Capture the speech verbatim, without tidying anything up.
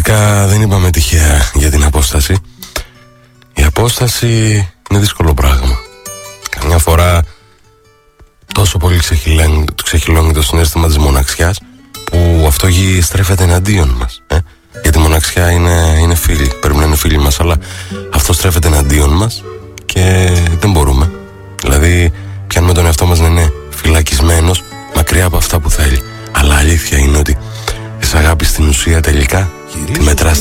Τελικά δεν είπαμε τυχαία για την απόσταση. Η απόσταση είναι δύσκολο πράγμα. Καμιά φορά τόσο πολύ ξεχυλώνει, ξεχυλώνει το συναίσθημα της μοναξιάς, που αυτό γη στρέφεται εναντίον μας, ε? Γιατί η μοναξιά είναι, είναι φίλη, πρέπει να είναι φίλη μας, αλλά αυτό στρέφεται εναντίον μας και δεν μπορούμε. Δηλαδή πιάνουμε τον εαυτό μας να είναι φυλακισμένος μακριά από αυτά που θέλει. Αλλά αλήθεια είναι ότι της αγάπης στην ουσία τελικά τη μετράς